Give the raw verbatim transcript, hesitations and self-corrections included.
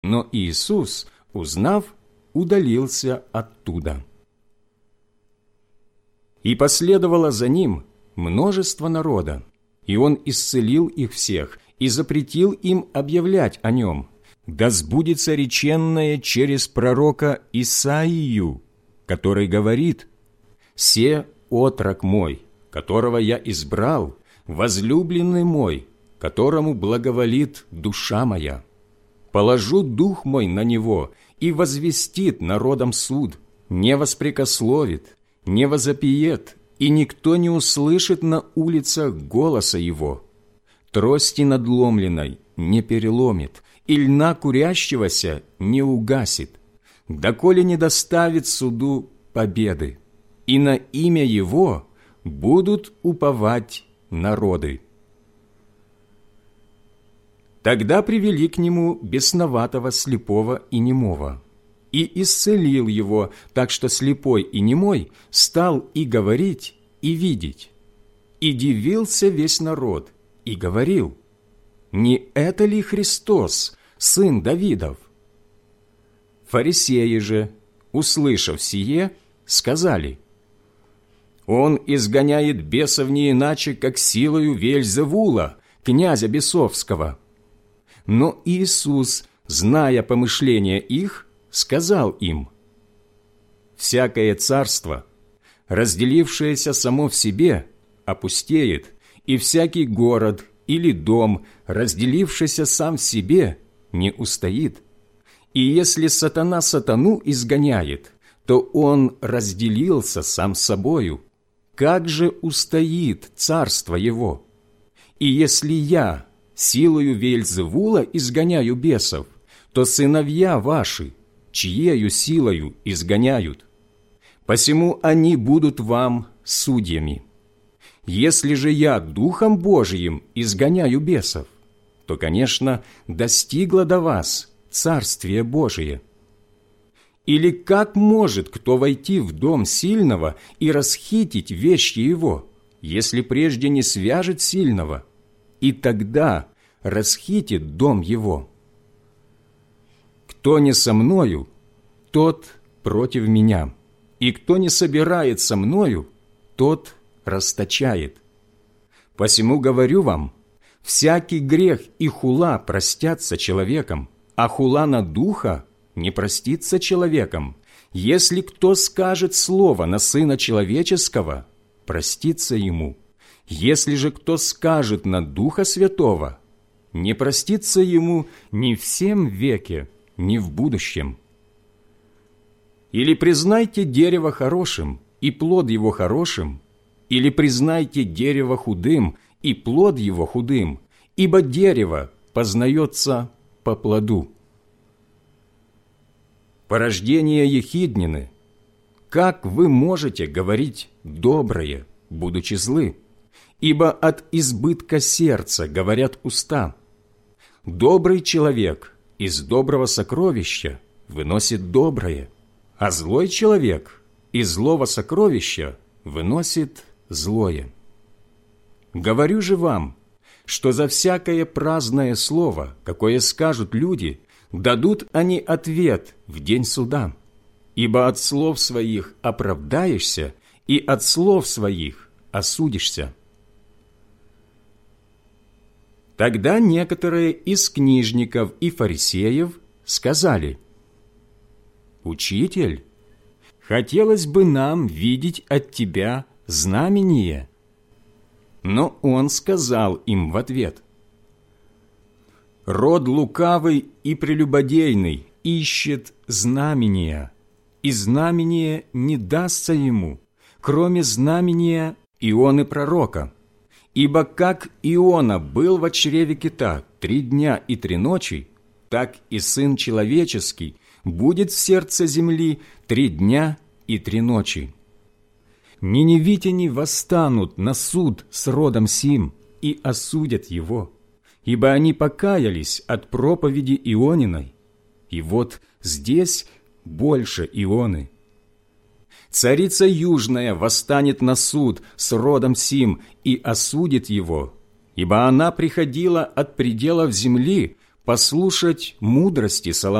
Но Иисус, узнав, удалился оттуда. И последовало за ним множество народа, и он исцелил их всех и запретил им объявлять о нем, да сбудется реченное через пророка Исаию, который говорит: «Се отрок мой, которого я избрал, возлюбленный мой, которому благоволит душа моя. Положу дух мой на него, и возвестит народам суд, не воспрекословит, не возопиет, и никто не услышит на улицах голоса его. Трости надломленной не переломит, и льна курящегося не угасит, доколе не доставит суду победы, и на имя его будут уповать народы». Тогда привели к нему бесноватого слепого и немого, и исцелил его, так что слепой и немой стал и говорить, и видеть. И дивился весь народ, и говорил: «Не это ли Христос, сын Давидов?» Фарисеи же, услышав сие, сказали: «Он изгоняет бесов не иначе, как силою Вельзевула, князя бесовского». Но Иисус, зная помышления их, сказал им: «Всякое царство, разделившееся само в себе, опустеет, и всякий город или дом, разделившийся сам в себе, не устоит. И если сатана сатану изгоняет, то он разделился сам с собою. Как же устоит царство его? И если я силою Вельзевула изгоняю бесов, то сыновья ваши, чьею силою изгоняют? Посему они будут вам судьями. Если же я Духом Божиим изгоняю бесов, то, конечно, достигло до вас Царствие Божие. Или как может кто войти в дом сильного и расхитить вещи его, если прежде не свяжет сильного, и тогда расхитит дом его? Кто не со мною, тот против меня, и кто не собирает со мною, тот расточает. Посему говорю вам, всякий грех и хула простятся человеком, а хула на духа не простится человеком. Если кто скажет слово на Сына Человеческого, простится ему. Если же кто скажет на Духа Святого, не простится ему ни в сем веке, ни в будущем. Или признайте дерево хорошим, и плод его хорошим, или признайте дерево худым, и плод его худым, ибо дерево познается по плоду. Порождение ехиднины, как вы можете говорить доброе, будучи злы? Ибо от избытка сердца говорят уста. Добрый человек из доброго сокровища выносит доброе, а злой человек из злого сокровища выносит злое. Говорю же вам, что за всякое праздное слово, какое скажут люди, дадут они ответ в день суда. Ибо от слов своих оправдаешься, и от слов своих осудишься. Тогда некоторые из книжников и фарисеев сказали: «Учитель, хотелось бы нам видеть от тебя знамение». Но он сказал им в ответ: «Род лукавый и прелюбодейный ищет знамения, и знамение не дастся ему, кроме знамения Ионы пророка. Ибо как Иона был во чреве кита три дня и три ночи, так и Сын Человеческий будет в сердце земли три дня и три ночи. Ниневитяне восстанут на суд с родом сим и осудят его, ибо они покаялись от проповеди Иониной, и вот здесь больше Ионы. Царица Южная восстанет на суд с родом сим и осудит его, ибо она приходила от пределов земли послушать мудрости Соломона.